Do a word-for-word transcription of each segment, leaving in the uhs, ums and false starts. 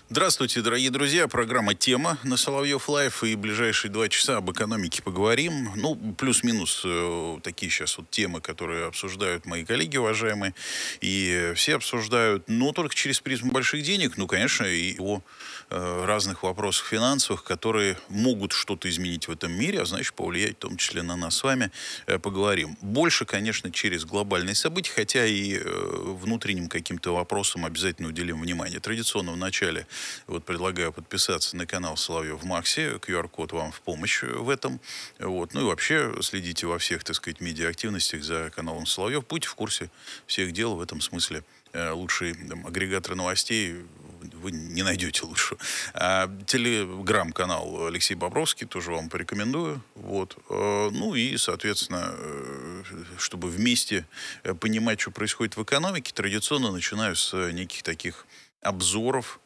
Здравствуйте, дорогие друзья. Программа «Тема» на Соловьев Лайф. И ближайшие два часа об экономике поговорим. Ну, плюс-минус э, такие сейчас вот темы, которые обсуждают мои коллеги уважаемые. И все обсуждают, но только через призму больших денег. Ну, конечно, и о э, разных вопросах финансовых, которые могут что-то изменить в этом мире, а значит, повлиять в том числе на нас с вами. Э, поговорим. Больше, конечно, через глобальные события, хотя и э, внутренним каким-то вопросам обязательно уделим внимание. Традиционно в начале вот предлагаю подписаться на канал Соловьев в Максе. ку ар-код вам в помощь в этом. Вот. Ну и вообще следите во всех, так сказать, медиа-активностях за каналом Соловьев. Будьте в курсе всех дел в этом смысле. Э, лучший там, агрегатор новостей вы не найдете лучше. А, телеграм-канал Алексей Бобровский тоже вам порекомендую. Вот. Э, ну и, соответственно, э, чтобы вместе э, понимать, что происходит в экономике, традиционно начинаю с неких таких обзоров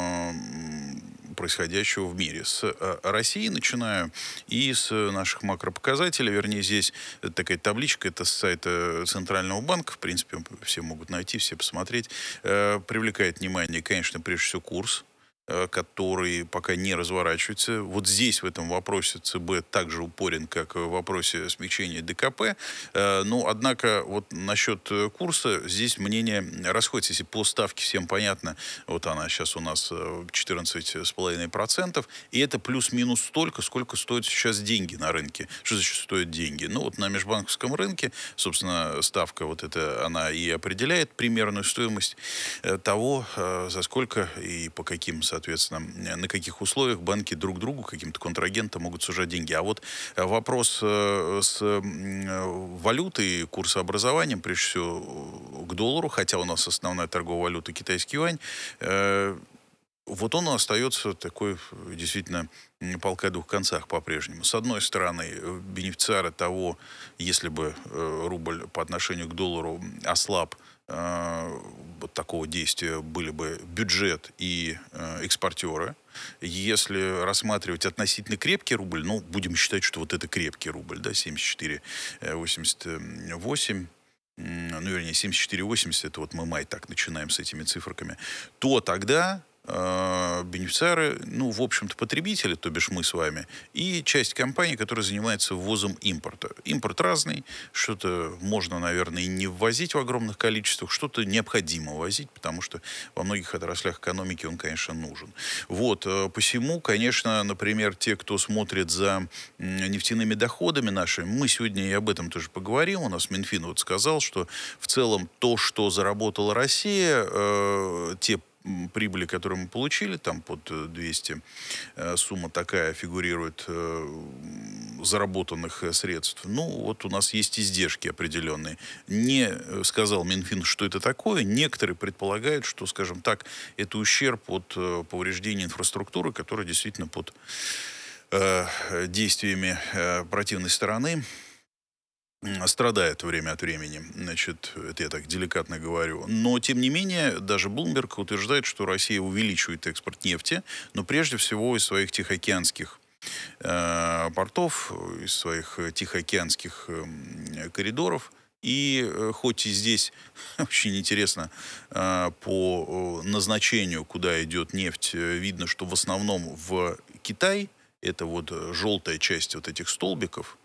происходящего в мире. С России начинаю и с наших макропоказателей. Вернее, здесь такая табличка, это с сайта Центрального банка. В принципе, все могут найти, все посмотреть. Привлекает внимание, конечно, прежде всего курс, который пока не разворачивается. Вот здесь, в этом вопросе, ЦБ также упорен, как в вопросе смягчения ДКП. Но, однако, вот насчет курса здесь мнение расходится. Если по ставке всем понятно, вот она сейчас у нас четырнадцать целых пять десятых процента, и это плюс-минус столько, сколько стоят сейчас деньги на рынке. Что значит стоят деньги? Ну, вот на межбанковском рынке, собственно, ставка вот эта, она и определяет примерную стоимость того, за сколько и по каким, соответственно, на каких условиях банки друг другу, каким-то контрагентам могут сужать деньги. А вот вопрос с валютой, курсообразованием, прежде всего, к доллару, хотя у нас основная торговая валюта китайский юань, вот он остается такой, действительно, палкой о двух концах по-прежнему. С одной стороны, бенефициары того, если бы рубль по отношению к доллару ослаб, вот такого действия были бы бюджет и э, экспортеры. Если рассматривать относительно крепкий рубль, ну, будем считать, что вот это крепкий рубль, да, семьдесят четыре восемьдесят восемь, ну, вернее, семьдесят четыре восемьдесят, это вот мы май так начинаем с этими циферками, то тогда э, бенефициары, ну, в общем-то, потребители, то бишь мы с вами, и часть компаний, которая занимается ввозом импорта. Импорт разный, что-то можно, наверное, и не ввозить в огромных количествах, что-то необходимо возить, потому что во многих отраслях экономики он, конечно, нужен. Вот, э, посему, конечно, например, те, кто смотрит за э, нефтяными доходами нашими, мы сегодня и об этом тоже поговорим, у нас Минфин вот сказал, что в целом то, что заработала Россия, э, те прибыли, которые мы получили, там под двести, э, сумма такая фигурирует э, заработанных средств. Ну, вот у нас есть издержки определенные. Не сказал Минфин, что это такое. Некоторые предполагают, что, скажем так, это ущерб от э, повреждения инфраструктуры, которая действительно под э, действиями э, противной стороны страдает время от времени. Значит, это я так деликатно говорю. Но, тем не менее, даже Bloomberg утверждает, что Россия увеличивает экспорт нефти, но прежде всего из своих тихоокеанских э, портов, из своих тихоокеанских э, коридоров. И э, хоть и здесь очень интересно э, по назначению, куда идет нефть, э, видно, что в основном в Китай, это вот желтая часть вот этих столбиков,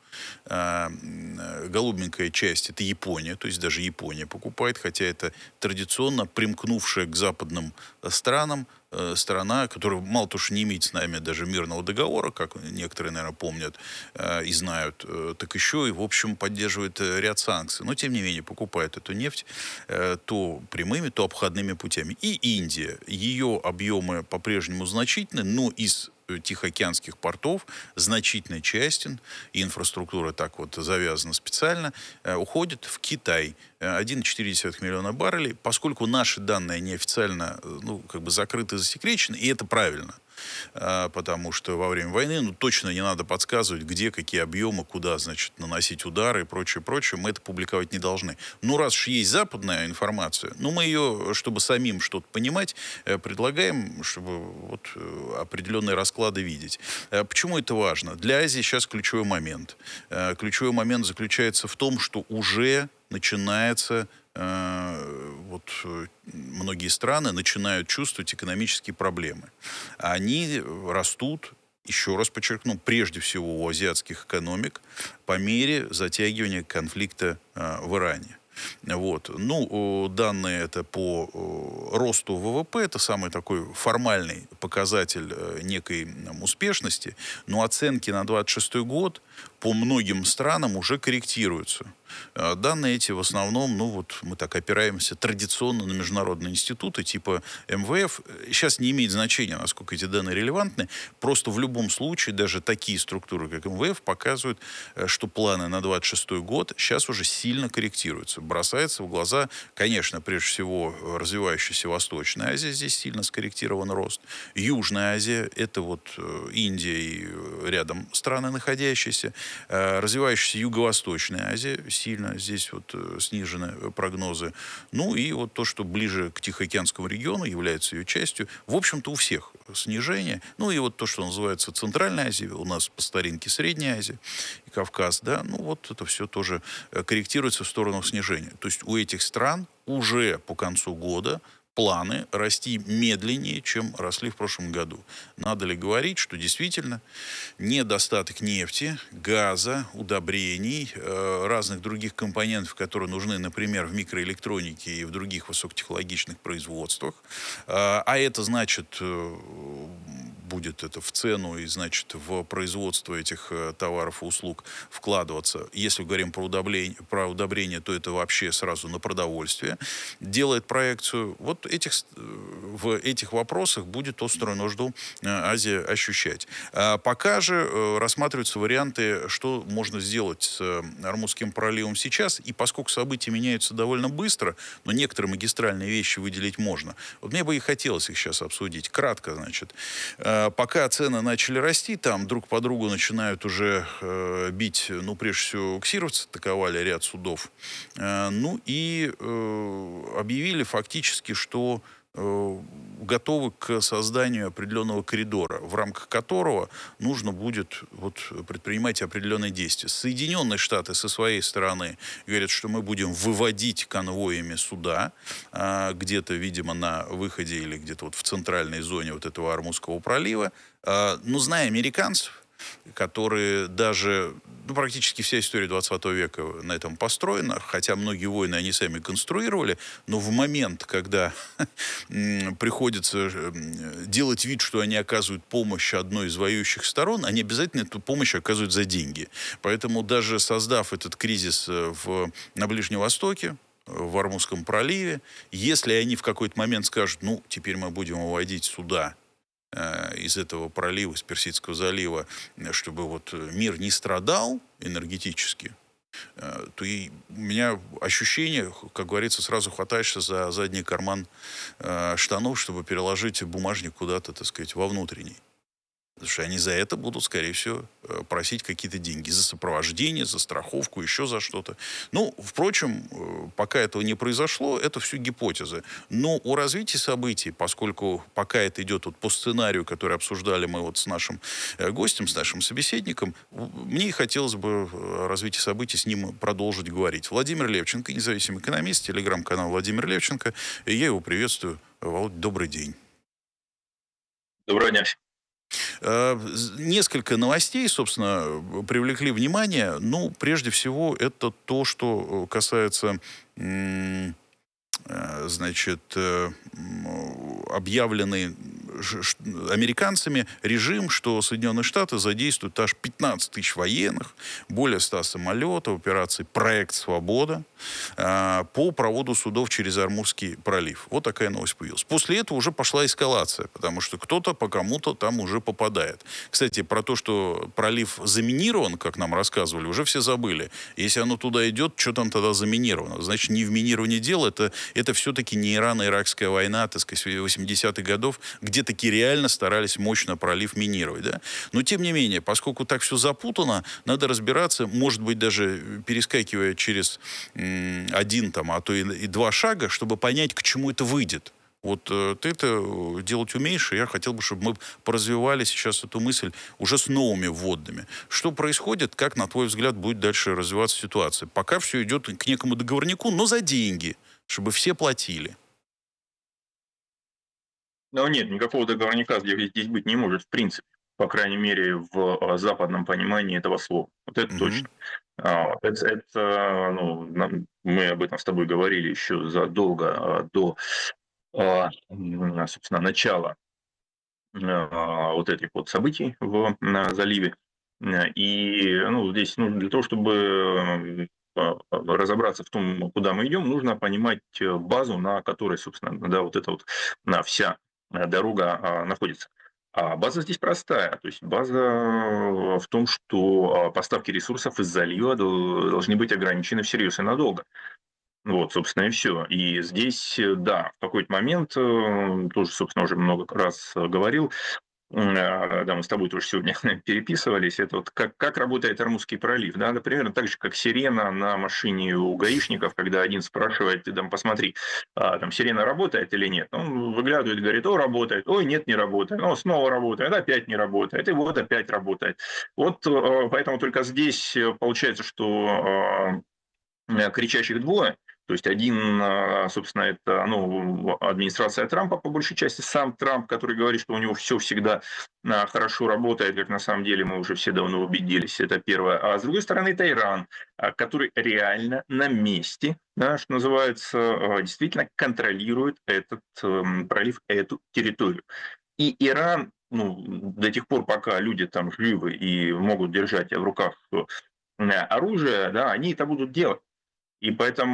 голубенькая часть — это Япония, то есть даже Япония покупает, хотя это традиционно примкнувшая к западным странам э, страна, которая мало того, что не имеет с нами даже мирного договора, как некоторые, наверное, помнят э, и знают, э, так еще и, в общем, поддерживает ряд санкций. Но, тем не менее, покупает эту нефть э, то прямыми, то обходными путями. И Индия. Ее объемы по-прежнему значительны, но из тихоокеанских портов значительная часть, и инфраструктура так вот завязана специально, э, уходит в Китай. один целых четыре десятых миллиона баррелей. Поскольку наши данные неофициально, ну, как бы закрыты и засекречены, и это правильно. Потому что во время войны, ну, точно не надо подсказывать, где, какие объемы, куда, значит, наносить удары и прочее, прочее. Мы это публиковать не должны. Ну, раз уж есть западная информация, ну, мы ее, чтобы самим что-то понимать, предлагаем, чтобы вот определенные расклады видеть. Почему это важно? Для Азии сейчас ключевой момент. Ключевой момент заключается в том, что уже начинается вот э, многие страны начинают чувствовать экономические проблемы. Они растут, еще раз подчеркну, прежде всего у азиатских экономик по мере затягивания конфликта э, в Иране. Вот. Ну, данные это по росту ВВП, это самый такой формальный показатель некой успешности, но оценки на двадцать шестой год по многим странам уже корректируются. Данные эти в основном, ну вот мы так опираемся традиционно на международные институты типа эм вэ эф. Сейчас не имеет значения, насколько эти данные релевантны. Просто в любом случае даже такие структуры, как эм вэ эф, показывают, что планы на двадцать шестой год сейчас уже сильно корректируются. Бросается в глаза, конечно, прежде всего развивающаяся Восточная Азия, здесь сильно скорректирован рост. Южная Азия, это вот Индия и рядом страны находящиеся. Развивающаяся Юго-Восточная Азия, сильно здесь вот снижены прогнозы. Ну и вот то, что ближе к Тихоокеанскому региону, является ее частью. В общем-то, у всех снижение. Ну и вот то, что называется Центральная Азия, у нас по старинке Средняя Азия и Кавказ, да, ну вот это все тоже корректируется в сторону снижения. То есть у этих стран уже по концу года планы расти медленнее, чем росли в прошлом году. Надо ли говорить, что действительно недостаток нефти, газа, удобрений, э, разных других компонентов, которые нужны, например, в микроэлектронике и в других высокотехнологичных производствах, э, а это значит, э, будет это в цену и, значит, в производство этих э, товаров и услуг вкладываться. Если говорим про удобрение, про удобрение, то это вообще сразу на продовольствие. Делает проекцию. Вот этих, в этих вопросах будет острую нужду Азия ощущать. А пока же рассматриваются варианты, что можно сделать с Ормузским проливом сейчас. И поскольку события меняются довольно быстро, но некоторые магистральные вещи выделить можно. Вот мне бы и хотелось их сейчас обсудить. Кратко, значит. Пока цены начали расти, там друг по другу начинают уже э, бить, ну, прежде всего, ксировцы, атаковали ряд судов. Э, ну и э, объявили фактически, что э, готовы к созданию определенного коридора, в рамках которого нужно будет вот, предпринимать определенные действия. Соединенные Штаты со своей стороны говорят, что мы будем выводить конвоями суда, э, где-то, видимо, на выходе или где-то вот в центральной зоне вот этого Ормузского пролива. Э, но зная американцев, которые даже, ну, практически вся история двадцатого века на этом построена, хотя многие войны они сами конструировали, но в момент, когда приходится делать вид, что они оказывают помощь одной из воюющих сторон, они обязательно эту помощь оказывают за деньги. Поэтому даже создав этот кризис в, на Ближнем Востоке, в Ормузском проливе, если они в какой-то момент скажут, ну, теперь мы будем выводить суда из этого пролива, из Персидского залива, чтобы вот мир не страдал энергетически, то и у меня ощущение, как говорится, сразу хватаешься за задний карман штанов, чтобы переложить бумажник куда-то, так сказать, во внутренний. Потому что они за это будут, скорее всего, просить какие-то деньги. За сопровождение, за страховку, еще за что-то. Ну, впрочем, пока этого не произошло, это все гипотезы. Но у развития событий, поскольку пока это идет вот по сценарию, который обсуждали мы вот с нашим гостем, с нашим собеседником, мне хотелось бы развитие событий с ним продолжить говорить. Владимир Левченко, независимый экономист, телеграм-канал Владимир Левченко. И я его приветствую. Володь, добрый день. Доброго дня. Несколько новостей, собственно, привлекли внимание. Ну, прежде всего, это то, что касается, значит, объявленной американцами режим, что Соединенные Штаты задействуют аж пятнадцать тысяч военных, более ста самолетов, операции «Проект Свобода» по проводу судов через Ормузский пролив. Вот такая новость появилась. После этого уже пошла эскалация, потому что кто-то по кому-то там уже попадает. Кстати, про то, что пролив заминирован, как нам рассказывали, уже все забыли. Если оно туда идет, что там тогда заминировано? Значит, не в минировании дело, это, это все-таки не Ирано-Иракская война, так сказать, восьмидесятых годов, где таки реально старались мощно пролив минировать. Да? Но, тем не менее, поскольку так все запутано, надо разбираться, может быть, даже перескакивая через м, один, там, а то и, и два шага, чтобы понять, к чему это выйдет. Вот э, ты это делать умеешь, и я хотел бы, чтобы мы поразвивали сейчас эту мысль уже с новыми вводными. Что происходит, как, на твой взгляд, будет дальше развиваться ситуация? Пока все идет к некому договорнику, но за деньги. Чтобы все платили. Но нет, никакого договорника здесь, здесь быть не может, в принципе. По крайней мере, в а, западном понимании этого слова. Вот это Мгм. точно. А, Это, это, ну, нам- мы об этом с тобой говорили еще задолго а, до, а, м, собственно, начала а, вот этих вот событий в а, заливе. Э, И ну, здесь ну, для того, чтобы э, а, разобраться в том, куда мы идем, нужно понимать э, базу, на которой, собственно, да, вот эта вот на вся э, дорога а, находится. А база здесь простая. То есть база в том, что а, поставки ресурсов из залива дол- должны быть ограничены всерьез и надолго. Вот, собственно, и все. И здесь, э, да, в какой-то момент, э, тоже, собственно, уже много раз э, говорил, М, а, да, мы с тобой тоже сегодня переписывались. Это вот как, как работает Армузский пролив. Да? Да, примерно так же, как сирена на машине у гаишников, когда один спрашивает, ты там посмотри, а, там сирена работает или нет. Он выглядывает, говорит, о, работает, ой, нет, не работает, о, снова работает, опять не работает, и вот опять работает. Вот э, поэтому только здесь э, получается, что э, кричащих двое. То есть один, а, собственно, это ну, администрация Трампа, по большей части, сам Трамп, который говорит, что у него все всегда а, хорошо работает, как на самом деле мы уже все давно убедились, это первое. А с другой стороны, это Иран, а, который реально на месте, да, что называется, а, действительно контролирует этот эм, пролив, эту территорию. И Иран, ну, до тех пор, пока люди там живы и могут держать в руках э, оружие, да, они это будут делать. И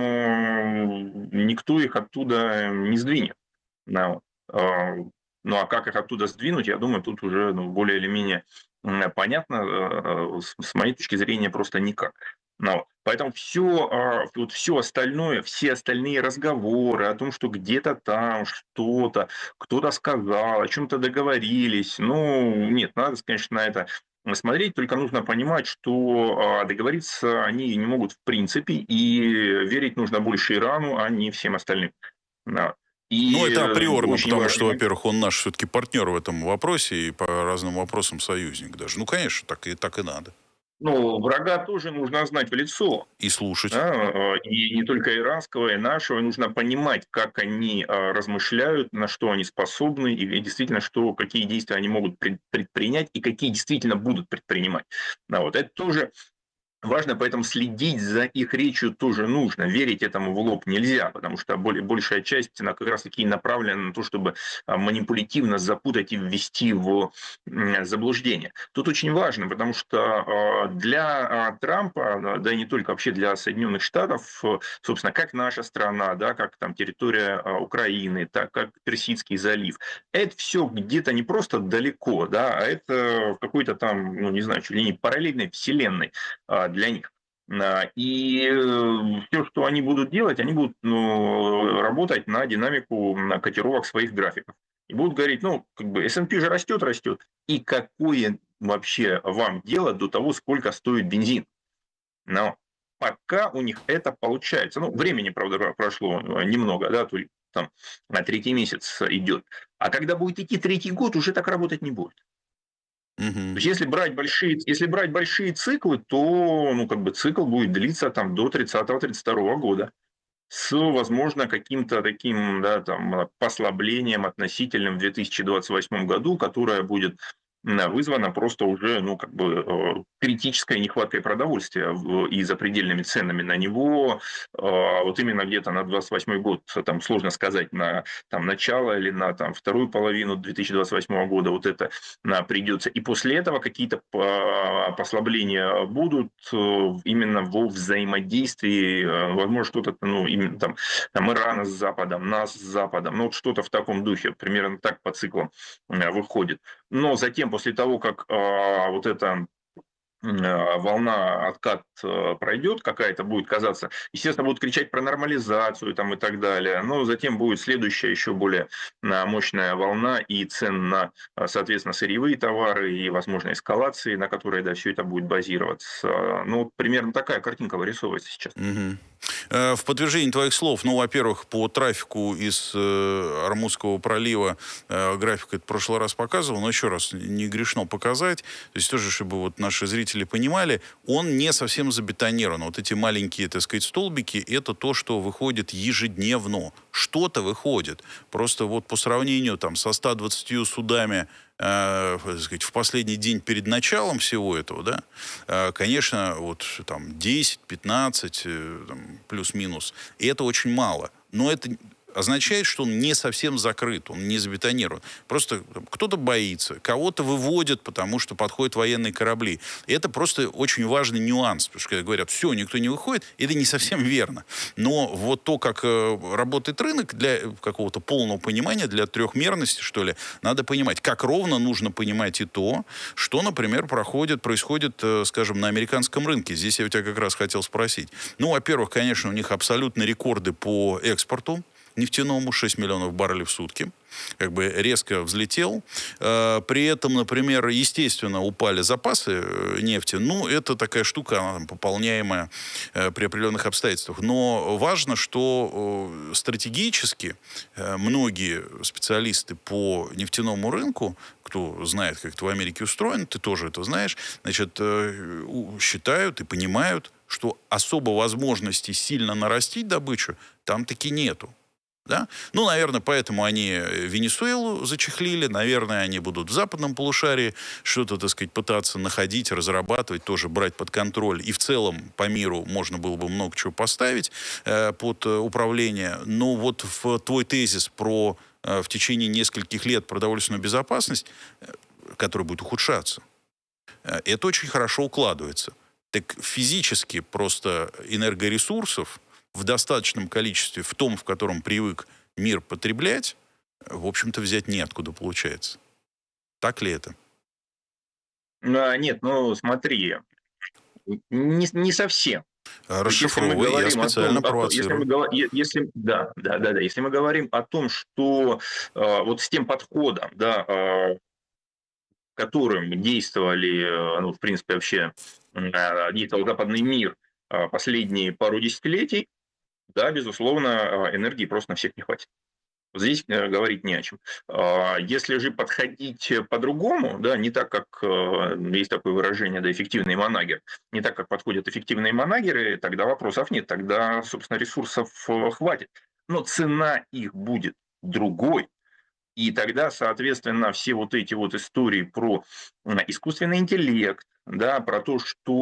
поэтому никто их оттуда не сдвинет. Да, вот. А, Ну а как их оттуда сдвинуть, я думаю, тут уже ну, более или менее м, понятно. э, С с моей точки зрения, просто никак. Ну, вот. Поэтому все, вот все остальное, все остальные разговоры о том, что где-то там что-то, кто-то сказал, о чем-то договорились, ну, нет, надо, конечно, на это смотреть, только нужно понимать, что а, договориться они не могут в принципе, и верить нужно больше Ирану, а не всем остальным. Да. Ну, И это э, априорно, очень потому важный что, момент. во-первых, он наш все-таки партнер в этом вопросе и по разным вопросам союзник даже. Ну, конечно, так и, так и надо. Ну, врага тоже нужно знать в лицо. И слушать. Да, э, и не только иранского, и нашего. Нужно понимать, как они э, размышляют, на что они способны, и действительно, что, какие действия они могут пред- предпринять, и какие действительно будут предпринимать. Да, вот. Это тоже важно, поэтому следить за их речью тоже нужно. Верить этому в лоб нельзя, потому что более, большая часть она как раз таки направлена на то, чтобы а, манипулятивно запутать и ввести в м, заблуждение. Тут очень важно, потому что а, для а, Трампа, а, да и не только вообще для Соединенных Штатов, э, собственно, как наша страна, да, как там территория а, Украины, так как Персидский залив, это все где-то не просто далеко, да, а это в какой-то там, ну не знаю, чуть ли не параллельной вселенной а, для них. А, И все, что они будут делать, они будут ну, работать на динамику на котировок своих графиков. И будут говорить, ну, как бы эс энд пи же растет, растет. И какое вообще вам дело до того, сколько стоит бензин? Но пока у них это получается. Ну, времени, правда, прошло немного, да, то ли там на третий месяц идет. А когда будет идти третий год, уже так работать не будет. То Мгм. есть, если брать большие, если брать большие циклы, то ну, как бы цикл будет длиться там, до тридцатого-тридцать второго года с, возможно, каким-то таким да, там, послаблением относительным в две тысячи двадцать восьмом году, которое будет м, вызвано просто уже ну, как бы, э, критической нехваткой продовольствия в- и запредельными ценами на него. Э, Вот именно где-то на двадцать восьмой год, там сложно сказать, на там, начало или на там, вторую половину две тысячи двадцать восьмого года вот это а, придется. И после этого какие-то а, послабления будут э, именно во взаимодействии, э, возможно, что-то, ну, именно там, там Ирана с Западом, нас с Западом, ну, вот что-то в таком духе, примерно так по циклам э, выходит. Но затем, после того, как а, вот это э, волна, откат э, пройдет, какая-то будет казаться, естественно, будут кричать про нормализацию там, и так далее, но затем будет следующая еще более э, мощная волна и цен на, э, соответственно, сырьевые товары и, возможно, эскалации, на которые да, все это будет базироваться. Ну, примерно такая картинка вырисовывается сейчас. Мгм. Э, В подтверждение твоих слов, ну, во-первых, по трафику из э, Армузского пролива э, график это в прошлый раз показывал, но еще раз не грешно показать, то есть тоже, чтобы вот наши зрители покупатели понимали, он не совсем забетонирован. Вот эти маленькие, так сказать, столбики, это то, что выходит ежедневно. Что-то выходит. Просто вот по сравнению там со ста двадцатью судами э, так сказать, в последний день перед началом всего этого, да, э, конечно, вот там десять-пятнадцать, э, там, плюс-минус, и это очень мало. Но это означает, что он не совсем закрыт, он не забетонирован. Просто кто-то боится, кого-то выводят, потому что подходят военные корабли. И это просто очень важный нюанс, потому что когда говорят, все, никто не выходит, это не совсем верно. Но вот то, как э, работает рынок, для какого-то полного понимания, для трехмерности, что ли, надо понимать. Как ровно нужно понимать и то, что, например, проходит, происходит, э, скажем, на американском рынке. Здесь я у тебя как раз хотел спросить. Ну, во-первых, конечно, у них абсолютно рекорды по экспорту нефтяному, шесть миллионов баррелей в сутки, как бы резко взлетел. При этом, например, естественно, упали запасы нефти. Ну, это такая штука, она там пополняемая при определенных обстоятельствах. Но важно, что стратегически многие специалисты по нефтяному рынку, кто знает, как это в Америке устроено, ты тоже это знаешь, значит, считают и понимают, что особо возможности сильно нарастить добычу там таки нету. Да? Ну, наверное, поэтому они Венесуэлу зачехлили, наверное, они будут в западном полушарии что-то, так сказать, пытаться находить, разрабатывать, тоже брать под контроль. И в целом по миру можно было бы много чего поставить э, под управление. Но вот в твой тезис про э, в течение нескольких лет продовольственную безопасность, э, которая будет ухудшаться, э, это очень хорошо укладывается. Так физически просто энергоресурсов в достаточном количестве, в том, в котором привык мир потреблять, в общем-то, взять неоткуда получается. Так ли это? А, нет, ну смотри, не, не совсем. То есть, если мы Расшифровывай, я говорим о том, специально о том- если мы провоцирую. говорим, если, да, да, да, да, если мы говорим о том, что э, вот с тем подходом, да, э, которым действовали, э, ну, в принципе, вообще э, действовал западный мир э, последние пару десятилетий, да, безусловно, э, энергии просто на всех не хватит. Вот здесь э, говорить не о чем. А, Если же подходить по-другому, да, не так, как э, есть такое выражение, да, эффективный манагер, не так, как подходят эффективные манагеры, тогда вопросов нет, тогда, собственно, ресурсов э, хватит. Но цена их будет другой. И тогда, соответственно, все вот эти вот истории про м, искусственный интеллект, да, про то,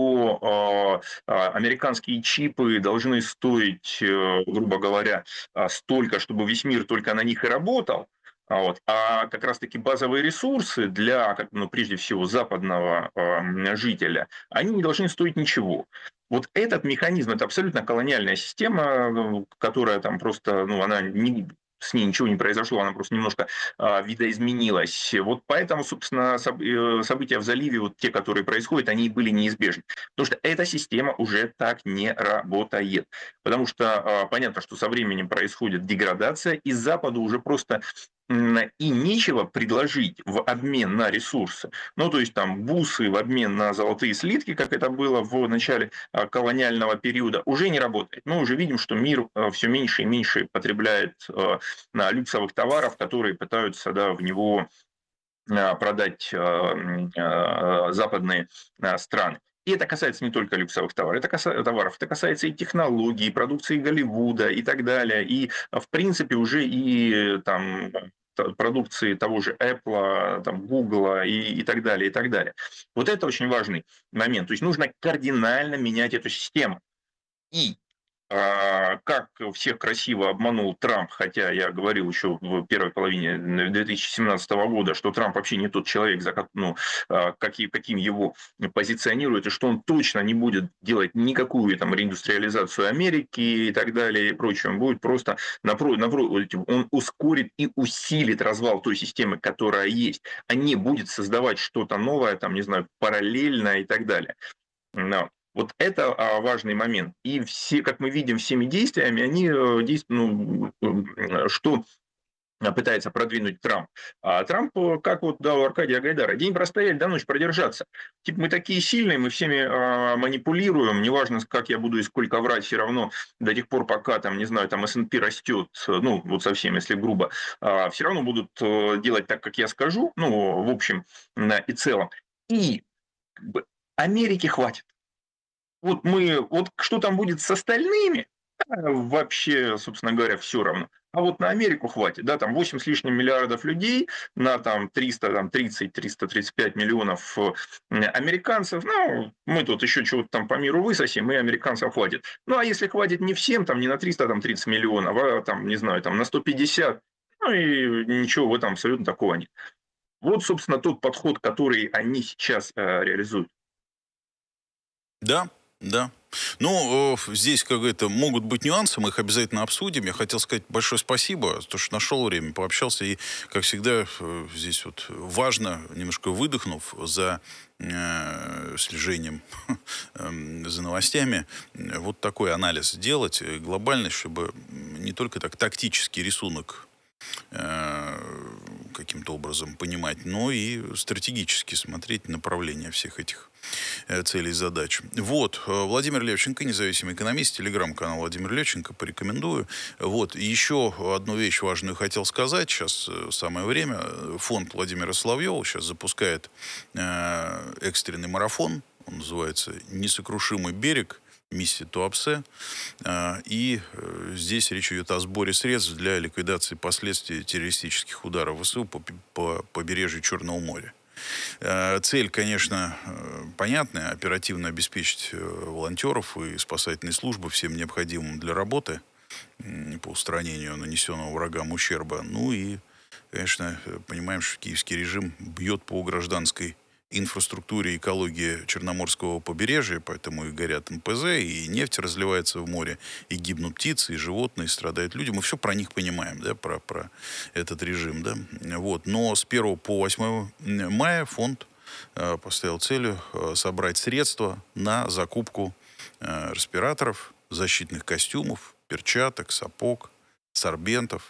что э, э, американские чипы должны стоить, э, грубо говоря, а, столько, чтобы весь мир только на них и работал, а, вот, а как раз-таки базовые ресурсы для, как, ну, прежде всего, западного э, жителя, они не должны стоить ничего. Вот этот механизм, это абсолютно колониальная система, ну, которая там просто, ну, она не, с ней ничего не произошло, она просто немножко а, видоизменилась. Вот поэтому, собственно, соб- э, события в заливе, вот те, которые происходят, они были неизбежны. Потому что эта система уже так не работает. Потому что а, понятно, что со временем происходит деградация, и Западу уже просто м, и нечего предложить в обмен на ресурсы. Ну, то есть там бусы в обмен на золотые слитки, как это было в начале а, колониального периода, уже не работает. Мы уже видим, что мир а, все меньше и меньше потребляет а, на люксовых товаров, которые пытаются, да, в него а, продать а, а, западные а, страны. И это касается не только люксовых товаров, это касается, товаров, это касается и технологий, и продукции Голливуда и так далее. И, в принципе, уже и там продукции того же Apple, там, Google и, и так далее, и так далее. Вот это очень важный момент. То есть нужно кардинально менять эту систему. И а, как всех красиво обманул Трамп, хотя я говорил еще в первой половине две тысячи семнадцатого года, что Трамп вообще не тот человек, за, ну, а, каким, каким его позиционируют, и что он точно не будет делать никакую там реиндустриализацию Америки и так далее и прочее. Он будет просто напротив, напротив, он ускорит и усилит развал той системы, которая есть, а не будет создавать что-то новое, там, не знаю, параллельно и так далее. Да. Вот это а, важный момент. И все, как мы видим, всеми действиями, они э, действуют, ну, э, что пытается продвинуть Трамп. А Трамп, э, как вот да, у Аркадия Гайдара, день простоять, до ночи продержаться. Типа мы такие сильные, мы всеми а, манипулируем, неважно, как я буду и сколько врать, все равно до тех пор, пока там, не знаю, там эс энд пи растет, ну, вот совсем, если грубо, а, все равно будут э, делать так, как я скажу, ну, в общем и целом. И Америке хватит. Вот мы, вот что там будет с остальными, а, вообще, собственно говоря, все равно. А вот на Америку хватит, да, там восемь с лишним миллиардов людей, на там триста там тридцать триста тридцать пять миллионов э, американцев, ну, мы тут еще чего-то там по миру высосим, и американцев хватит. Ну, а если хватит не всем, там не на триста там тридцать миллионов, а там, не знаю, там на сто пятьдесят, ну и ничего в этом абсолютно такого нет. Вот, собственно, тот подход, который они сейчас э, реализуют. Да, да. Ну, э, здесь, как это, могут быть нюансы, мы их обязательно обсудим. Я хотел сказать большое спасибо, за то, что нашел время, пообщался. И, как всегда, э, здесь вот важно, немножко выдохнув за э, слежением эм, за новостями, э, вот такой анализ сделать э, глобальный, чтобы не только так тактический рисунок э, каким-то образом понимать, но и стратегически смотреть направление всех этих э, целей и задач. Вот, э, Владимир Левченко, независимый экономист, телеграм-канал Владимир Левченко, порекомендую. Вот, и еще одну вещь важную хотел сказать, сейчас э, самое время. Фонд Владимира Соловьева сейчас запускает э, экстренный марафон, он называется «Несокрушимый берег», миссия Туапсе. А, И э, здесь речь идет о сборе средств для ликвидации последствий террористических ударов ВСУ по, пи- по побережью Черного моря. Э, Цель, конечно, э, понятная: оперативно обеспечить э, волонтеров и спасательные службы всем необходимым для работы м, по устранению нанесенного врагам ущерба. Ну и, конечно, э, понимаем, что киевский режим бьет по гражданской инфраструктуре и экологии Черноморского побережья, поэтому и горят эн пэ зэ, и нефть разливается в море, и гибнут птицы, и животные, страдают люди. Мы все про них понимаем, да, про, про этот режим, да. Вот. Но с первого по восьмое мая фонд э, поставил целью э, собрать средства на закупку э, респираторов, защитных костюмов, перчаток, сапог, сорбентов,